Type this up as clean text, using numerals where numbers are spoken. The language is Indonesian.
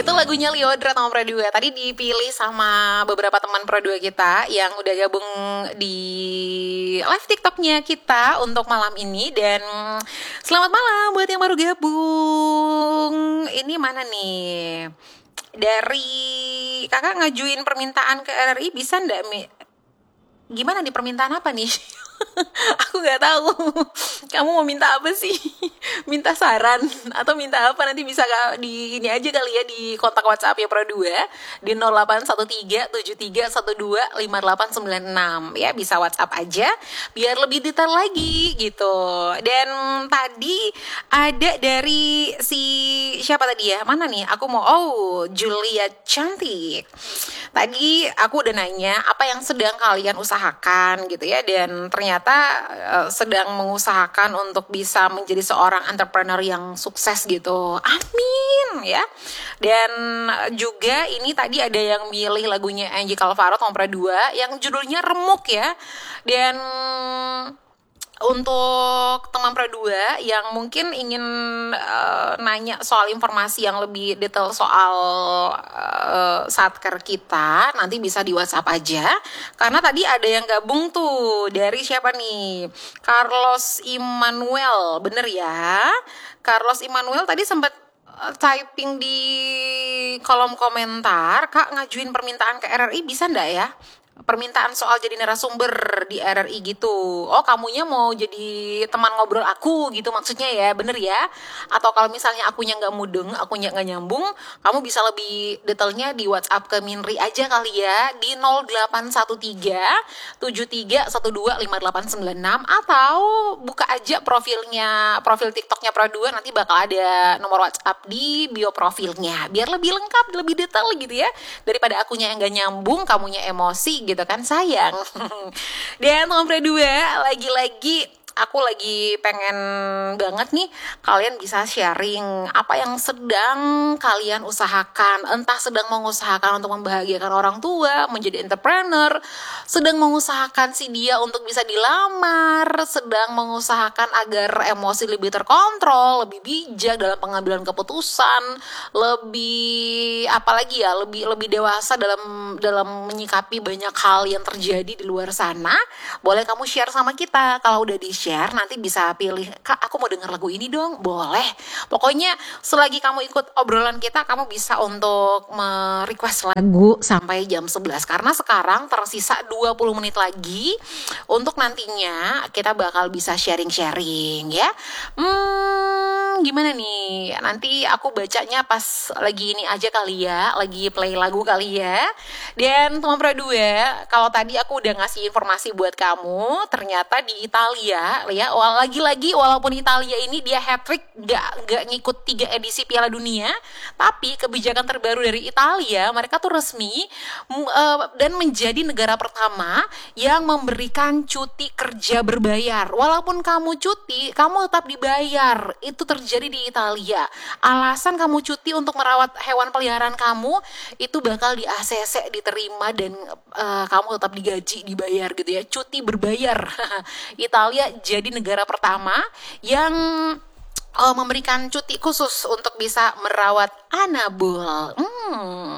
Itu lagunya Lyodra sama Pro 2. Tadi dipilih sama beberapa teman Pro 2 kita yang udah gabung di live TikToknya kita untuk malam ini. Dan selamat malam buat yang baru gabung. Ini mana nih? Dari kakak ngajuin permintaan ke RRI bisa ndak Mi? Gimana nih, permintaan apa nih? Aku nggak tahu. Kamu mau minta apa sih? Minta saran atau minta apa? Nanti bisa di ini aja kali ya, di kontak WhatsApp ya Pro 2 di 081373125896 ya, bisa WhatsApp aja biar lebih detail lagi gitu. Dan tadi ada dari si siapa tadi ya? Mana nih? Aku mau Julia Cantik. Tadi aku udah nanya apa yang sedang kalian usahakan gitu ya, dan ternyata sedang mengusahakan untuk bisa menjadi seorang entrepreneur yang sukses gitu. Amin ya. Dan juga ini tadi ada yang milih lagunya Angie Calvaro Tompra 2 yang judulnya Remuk ya. Dan untuk teman Pro 2 yang mungkin ingin nanya soal informasi yang lebih detail soal satker kita, nanti bisa di WhatsApp aja. Karena tadi ada yang gabung tuh dari siapa nih? Carlos Immanuel, bener ya? Carlos Immanuel tadi sempat typing di kolom komentar, Kak ngajuin permintaan ke RRI bisa ndak ya? Permintaan soal jadi narasumber di RRI gitu. Oh, kamunya mau jadi teman ngobrol aku gitu maksudnya ya, bener ya? Atau kalau misalnya akunya nggak mudeng, akunya nggak nyambung, kamu bisa lebih detailnya di WhatsApp ke Minri aja kali ya, di 0813 73125896, atau buka aja profil TikToknya Pro 2, nanti bakal ada nomor WhatsApp di bio profilnya, biar lebih lengkap, lebih detail gitu ya, daripada akunya yang nggak nyambung, kamunya emosi gitu kan, sayang. Dan teman Pro 2, lagi-lagi aku lagi pengen banget nih kalian bisa sharing apa yang sedang kalian usahakan. Entah sedang mengusahakan untuk membahagiakan orang tua, menjadi entrepreneur, sedang mengusahakan si dia untuk bisa dilamar, sedang mengusahakan agar emosi lebih terkontrol, lebih bijak dalam pengambilan keputusan, lebih apalagi ya, lebih dewasa dalam menyikapi banyak hal yang terjadi di luar sana. Boleh kamu share sama kita. Kalau udah di share, nanti bisa pilih, Kak aku mau denger lagu ini dong, boleh. Pokoknya selagi kamu ikut obrolan kita, kamu bisa untuk request lagu sampai jam 11. Karena sekarang tersisa 20 menit lagi untuk nantinya kita bakal bisa sharing-sharing ya. Gimana nih? Nanti aku bacanya pas lagi ini aja kali ya, lagi play lagu kali ya. Dan teman Pro 2, kalau tadi aku udah ngasih informasi buat kamu, ternyata di Italia ya, lagi-lagi walaupun Italia ini dia hat-trick, gak ngikut 3 edisi Piala Dunia, tapi kebijakan terbaru dari Italia, mereka tuh resmi dan menjadi negara pertama yang memberikan cuti kerja berbayar. Walaupun kamu cuti, kamu tetap dibayar. Itu terjadi di Italia. Alasan kamu cuti untuk merawat hewan peliharaan kamu, itu bakal di ACC diterima dan kamu tetap digaji, dibayar gitu ya. Cuti berbayar. Italia jadi negara pertama yang memberikan cuti khusus untuk bisa merawat Anabul.